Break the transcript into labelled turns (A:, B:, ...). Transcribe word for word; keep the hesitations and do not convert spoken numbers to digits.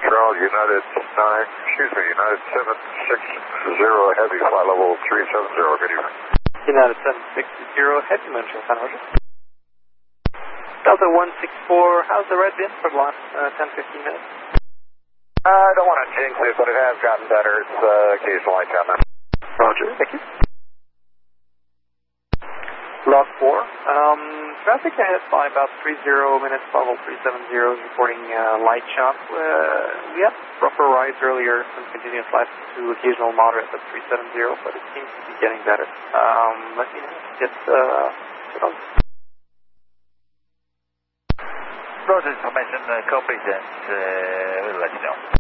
A: Montreal, United nine, excuse me, United seven six zero Heavy, fly level three seven zero, good evening.
B: United seven six zero Heavy, Montreal, San Jose. Delta one six four, how's the red been for the last uh, ten to fifteen minutes?
A: Uh, I don't want to jinx it, but it has gotten better. It's uh, occasional light down there.
B: Roger, thank you. Log four, um, traffic ahead by about three zero minutes, level three seven zero, reporting uh, light shop. Uh, we had rougher rides earlier, some continuous flights to occasional moderate at three seven zero, but it seems to be getting better. Um, let me get, uh, sit on.
C: Roger, information uh, copies and uh, we'll let you know.